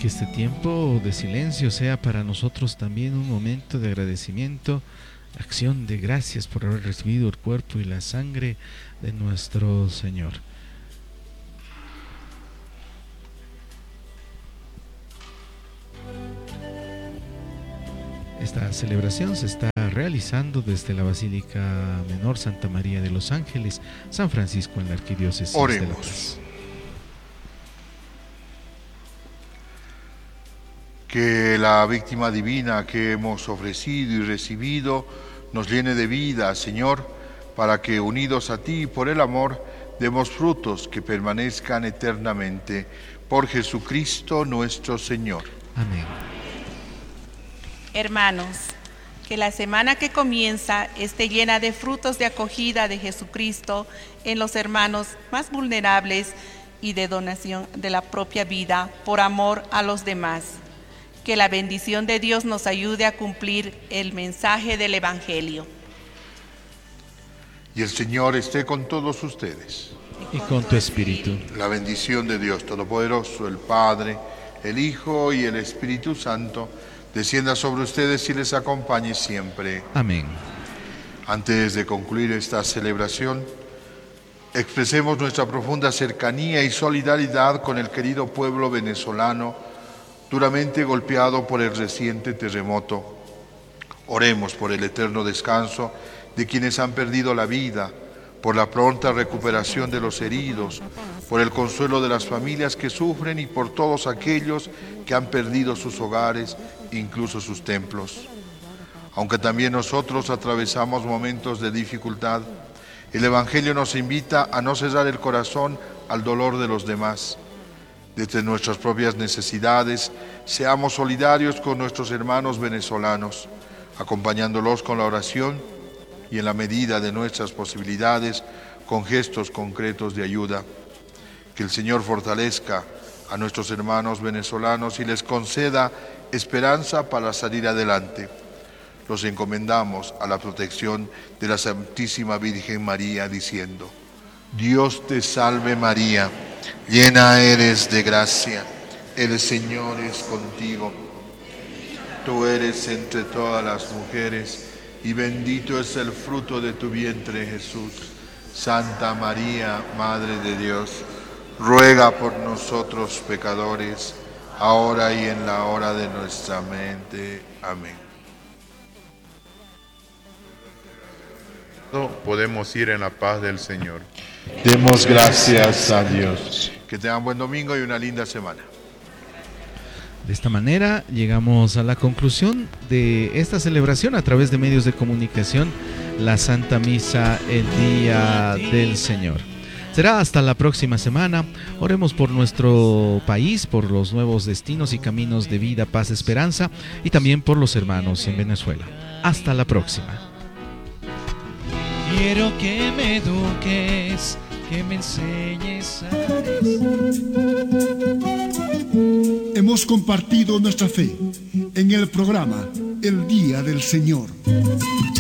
Que este tiempo de silencio sea para nosotros también un momento de agradecimiento, acción de gracias por haber recibido el cuerpo y la sangre de nuestro Señor. Esta celebración se está realizando desde la Basílica Menor Santa María de los Ángeles, San Francisco, en la Arquidiócesis de La Paz. Que la víctima divina que hemos ofrecido y recibido nos llene de vida, Señor, para que unidos a ti por el amor demos frutos que permanezcan eternamente. Por Jesucristo nuestro Señor. Amén. Hermanos, que la semana que comienza esté llena de frutos de acogida de Jesucristo en los hermanos más vulnerables y de donación de la propia vida por amor a los demás. Que la bendición de Dios nos ayude a cumplir el mensaje del Evangelio. Y el Señor esté con todos ustedes. Y con tu espíritu. La bendición de Dios Todopoderoso, el Padre, el Hijo y el Espíritu Santo, descienda sobre ustedes y les acompañe siempre. Amén. Antes de concluir esta celebración, expresemos nuestra profunda cercanía y solidaridad con el querido pueblo venezolano duramente golpeado por el reciente terremoto. Oremos por el eterno descanso de quienes han perdido la vida, por la pronta recuperación de los heridos, por el consuelo de las familias que sufren y por todos aquellos que han perdido sus hogares, incluso sus templos. Aunque también nosotros atravesamos momentos de dificultad, el Evangelio nos invita a no cerrar el corazón al dolor de los demás. Desde nuestras propias necesidades, seamos solidarios con nuestros hermanos venezolanos, acompañándolos con la oración y en la medida de nuestras posibilidades, con gestos concretos de ayuda. Que el Señor fortalezca a nuestros hermanos venezolanos y les conceda esperanza para salir adelante. Los encomendamos a la protección de la Santísima Virgen María, diciendo: Dios te salve María, llena eres de gracia, el Señor es contigo. Tú eres entre todas las mujeres y bendito es el fruto de tu vientre, Jesús. Santa María, Madre de Dios, ruega por nosotros pecadores, ahora y en la hora de nuestra muerte. Amén. Podemos ir en la paz del Señor. Demos gracias a Dios. Que tengan buen domingo y una linda semana. De esta manera llegamos a la conclusión de esta celebración a través de medios de comunicación, la Santa Misa, el Día del Señor. Será hasta la próxima semana. Oremos por nuestro país, por los nuevos destinos y caminos de vida, paz, esperanza, y también por los hermanos en Venezuela. Hasta la próxima. Quiero que me eduques, que me enseñes a... Hemos compartido nuestra fe en el programa El Día del Señor.